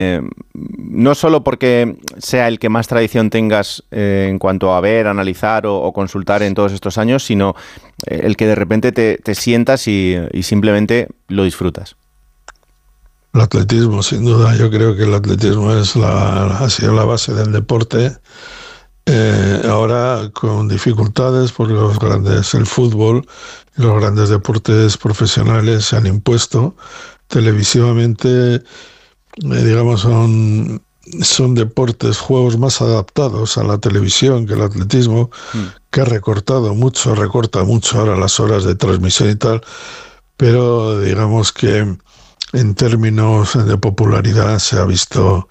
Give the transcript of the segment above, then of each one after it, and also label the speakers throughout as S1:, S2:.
S1: no solo porque sea el que más tradición tengas en cuanto a ver, analizar o consultar en todos estos años, sino el que de repente te sientas y simplemente lo disfrutas.
S2: El atletismo, sin duda. Yo creo que el atletismo ha sido la base del deporte. Ahora con dificultades porque el fútbol y los grandes deportes profesionales se han impuesto televisivamente, digamos, son deportes, juegos más adaptados a la televisión que el atletismo, que recorta mucho ahora las horas de transmisión y tal, pero digamos que en términos de popularidad se ha visto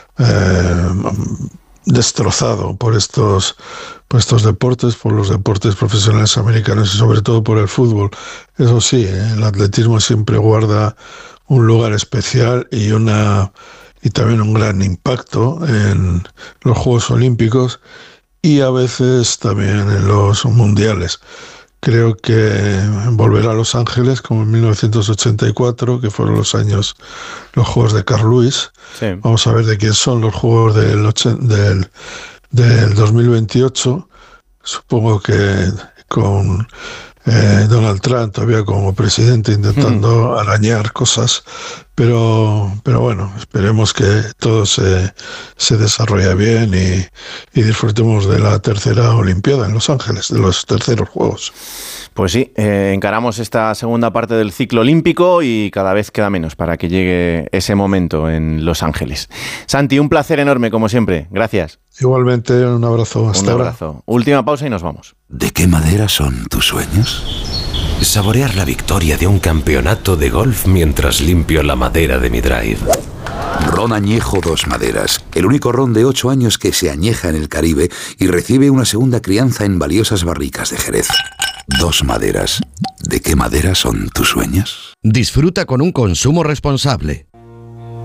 S2: destrozado por estos deportes, por los deportes profesionales americanos y sobre todo por el fútbol. Eso sí, el atletismo siempre guarda un lugar especial y también un gran impacto en los Juegos Olímpicos y a veces también en los mundiales. Creo que volverá a Los Ángeles como en 1984, que fueron los Juegos de Carl Lewis. Sí. Vamos a ver de quién son los Juegos del 2028. Supongo que con Donald Trump todavía como presidente intentando arañar cosas, pero bueno, esperemos que todo se desarrolle bien y disfrutemos de la tercera Olimpiada en Los Ángeles, de los terceros Juegos.
S1: Pues sí, encaramos esta segunda parte del ciclo olímpico y cada vez queda menos para que llegue ese momento en Los Ángeles. Santi, un placer enorme como siempre. Gracias.
S2: Igualmente, un abrazo. Hasta ahora.
S1: Un abrazo. Última pausa y nos vamos.
S3: ¿De qué madera son tus sueños? Saborear la victoria de un campeonato de golf mientras limpio la madera de mi drive.
S4: Ron Añejo Dos Maderas, el único ron de 8 años que se añeja en el Caribe y recibe una segunda crianza en valiosas barricas de Jerez. Dos Maderas. ¿De qué madera son tus sueños?
S5: Disfruta con un consumo responsable.